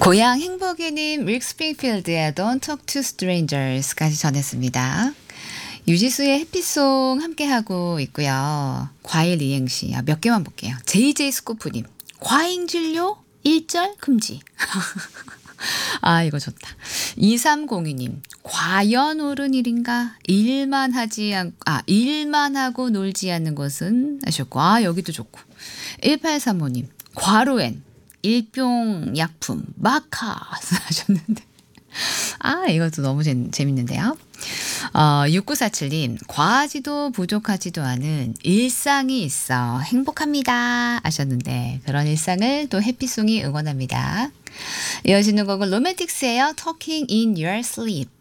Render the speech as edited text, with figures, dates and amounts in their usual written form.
고향 행복이님 릭 스프링필드의 Don't Talk to Strangers까지 전했습니다. 유지수의 해피송 함께하고 있고요. 과일 이행시 몇 개만 볼게요. JJ 스코프님 과잉 진료 1절 금지. 이거 좋다. 2302님 과연 옳은 일인가? 일만 하고 놀지 않는 것은 하셨고 여기도 좋고. 1835님 과로엔 일병약품 마카 하셨는데 이것도 너무 재밌는데요. 6947님 과하지도 부족하지도 않은 일상이 있어 행복합니다 하셨는데 그런 일상을 또 해피송이 응원합니다. 이어지는 곡은 로맨틱스예요. Talking in your sleep.